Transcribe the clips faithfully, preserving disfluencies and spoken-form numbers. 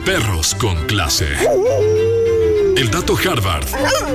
Perros con clase. El dato Harvard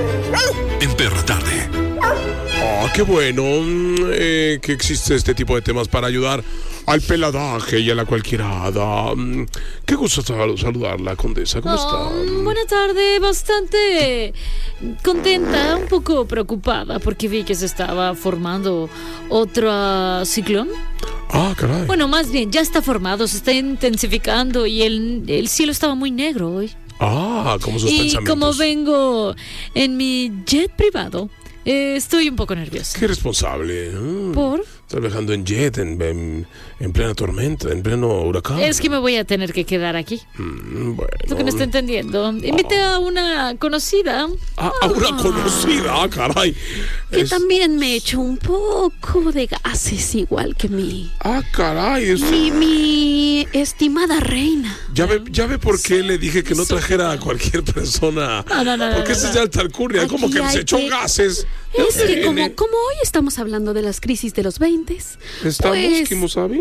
en Perra Tarde. Ah, qué bueno eh, que existe este tipo de temas para ayudar al peladaje y a la cualquierada. Qué gusto saludarla, condesa. ¿Cómo oh, está? Buena tarde, bastante contenta, un poco preocupada porque vi que se estaba formando otro ciclón. Ah, caray. Bueno, más bien, ya está formado, se está intensificando y el, el cielo estaba muy negro hoy. Ah, como sus y pensamientos. Y como vengo en mi jet privado, eh, estoy un poco nerviosa. Qué responsable. Mm. ¿Por? Estás viajando en jet, en, en, en plena tormenta, en pleno huracán. Es que me voy a tener que quedar aquí. Mm, bueno. Lo que no está entendiendo. Invité ah. a una conocida. Ah, a una ah. conocida, ah, caray. Que es... también me echó un poco de gases, igual que mi... Ah, caray. Es... Mi, mi estimada reina. Ya ve, ya ve por qué sí, le dije que no trajera a cualquier persona. No, no, no. Porque no, esa no. es de alta alcurnia. Como que se echó que... gases. Es que como, como hoy estamos hablando de las crisis de los veinte. ¿Estamos, pues, Kimosabi?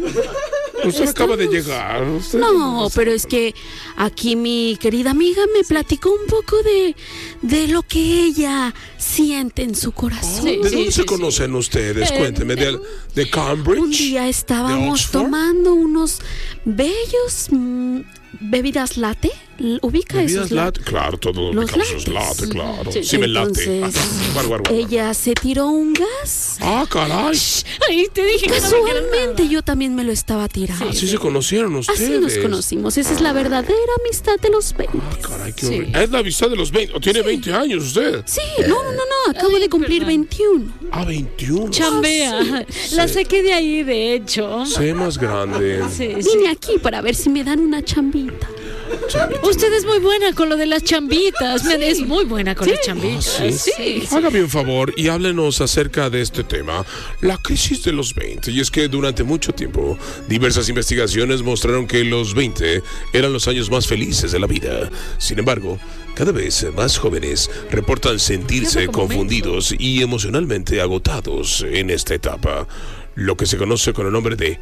Usted ¿estamos? acaba de llegar. Usted no, no pero es que aquí mi querida amiga me platicó un poco de, de lo que ella siente en su corazón. Oh, ¿De sí, dónde sí, se sí, conocen sí. ustedes? Eh, Cuénteme. ¿De, de Cambridge? Un día estábamos tomando unos bellos mmm, bebidas latte. ¿Ubica bebidas esos latte? Claro, todo los esos latte, claro. Sí, sí me late. Entonces, ah, guarda, guarda. ella se tiró un gas. Ah, caray. Ay, te dije que Casualmente no yo también me lo estaba tirando. Así se conocieron ustedes. Así nos conocimos. Esa es la verdadera amistad de los veinte. Ah, caray, qué sí. horrible. Es la amistad de los veinte. ¿O tiene sí. veinte años usted? Sí, no, no, no, no. Acabo Ay, de cumplir perdón. veintiuno. Ah, veintiuno. Chambea. Sí. La saqué de ahí, de hecho. Sé más grande. Sí, Vine sí. aquí para ver si me dan una chambita. Chambita. Usted es muy buena con lo de las chambitas. Sí. Es muy buena con ¿Sí? las chambitas. Ah, sí. sí. Sí. Hágame un favor y háblenos acerca de este tema, la crisis de los veinte. Y es que durante mucho tiempo, diversas investigaciones mostraron que los veinte eran los años más felices de la vida. Sin embargo, cada vez más jóvenes reportan sentirse confundidos momento. y emocionalmente agotados en esta etapa, lo que se conoce con el nombre de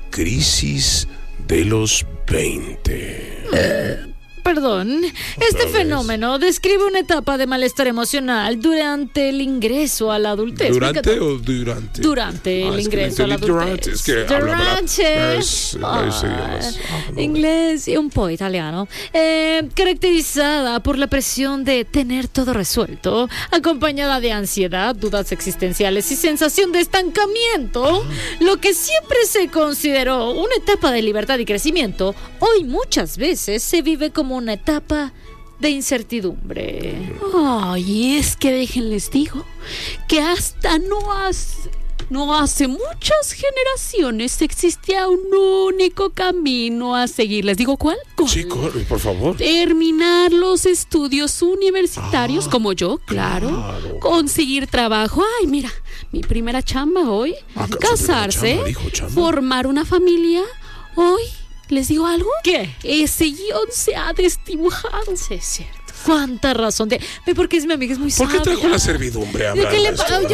crisis de los veinte. Uh, perdón, este vez. fenómeno describe una etapa de malestar emocional durante el ingreso a la adultez. ¿Durante o durante? Durante ah, el ingreso a la adultez. Durante, es que durante. Es, ah, ah, no. Inglés y un po' italiano. Eh, caracterizada por la presión de tener todo resuelto, acompañada de ansiedad, dudas existenciales y sensación de estancamiento, ah. lo que siempre se consideró una etapa de libertad y crecimiento, hoy muchas veces se vive como una etapa de incertidumbre. Ay, es que déjenles digo que hasta no hace, no hace muchas generaciones existía un único camino a seguir. ¿Les digo cuál? ¿Cuál? Sí, por favor. Terminar los estudios universitarios, ah, como yo, claro, claro. Conseguir trabajo. Ay, mira, mi primera chamba hoy. Ah, casarse, chamba, dijo, chamba. Formar una familia. Hoy ¿les digo algo? ¿Qué? Ese guión se ha desdibujado. Sí, es cierto. ¿Cuánta razón tiene? Porque es mi amiga, es muy sabia. ¿Por qué trajo la servidumbre a hablar ¿Qué le pasa?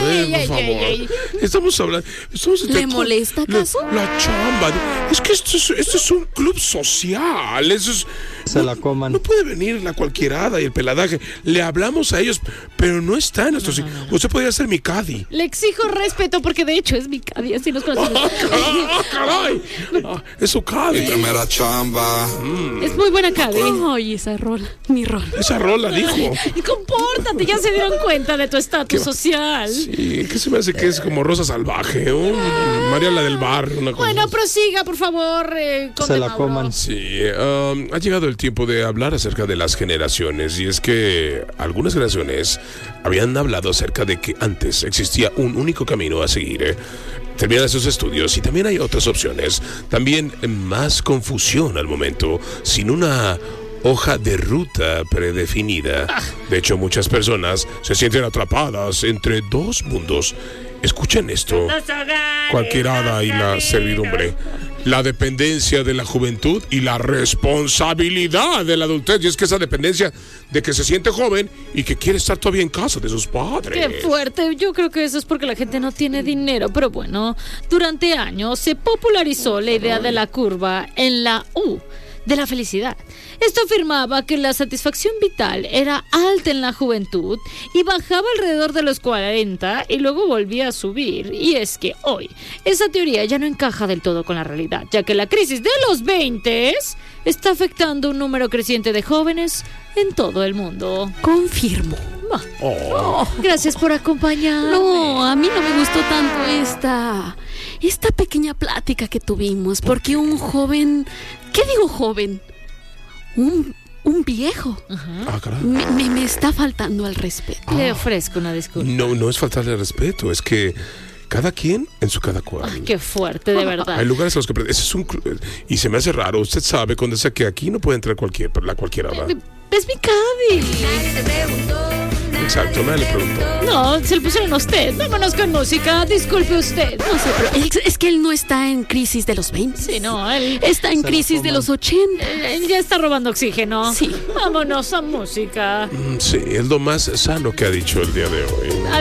Estamos hablando... Estamos ¿Le molesta acaso? La, la chamba. Es que esto es, esto es un club social. Eso es... Se la coman. No, no puede venir la cualquierada y el peladaje. Le hablamos a ellos, pero no está en nuestro... No, no, no. Usted podría ser mi caddy. Le exijo respeto porque de hecho es mi caddy. Así nos conocemos. ¡Ah, caray! Ah, es su caddy. Primera chamba. Mm. Es muy buena caddy. Ay, esa rola. Mi rola. Esa rola dijo. Y compórtate, ya se dieron cuenta de tu estatus social. Sí, que se me hace que es como Rosa Salvaje, ¿no? María la del bar. Una cosa bueno, así. Prosiga, por favor. Eh, se la coman. Sí, um, ha llegado el tiempo de hablar acerca de las generaciones. Y es que algunas generaciones habían hablado acerca de que antes existía un único camino a seguir. ¿eh? Terminar sus estudios y también hay otras opciones. También más confusión al momento, sin una hoja de ruta predefinida. De hecho, muchas personas se sienten atrapadas entre dos mundos. Escuchen esto. Cualquierada y la servidumbre. La dependencia de la juventud y la responsabilidad de la adultez. Y es que esa dependencia de que se siente joven y que quiere estar todavía en casa de sus padres. ¡Qué fuerte! Yo creo que eso es porque la gente no tiene dinero. Pero bueno, durante años se popularizó la idea de la curva en la U. de la felicidad. Esto afirmaba que la satisfacción vital era alta en la juventud y bajaba alrededor de los cuarenta y luego volvía a subir. Y es que hoy esa teoría ya no encaja del todo con la realidad, ya que la crisis de los veinte está afectando un número creciente de jóvenes en todo el mundo. Confirmo. Oh. Gracias por acompañarme. No, a mí no me gustó tanto esta, esta pequeña plática que tuvimos, porque un joven, ¿qué digo joven? Un, un viejo. Ah, caray. Me, me, me está faltando al respeto. Le ofrezco una disculpa. No, no es faltarle respeto, es que cada quien en su cada cual. Ay, qué fuerte, de verdad. Hay lugares a los que... Ese es un... Y se me hace raro. Usted sabe, Condesa, que aquí no puede entrar cualquier, la cualquiera, ¿verdad? Es mi Cádiz. Exacto, nadie le preguntó. No, se le pusieron a usted. Vámonos con música. Disculpe usted. No sé, pero él- es que él no está en crisis de los veinte. Sí, no, él, Está en Se la crisis de fuman. los ochenta. él ya está robando oxígeno. Sí. Vámonos a música. Mm, Sí, es lo más sano que ha dicho el día de hoy.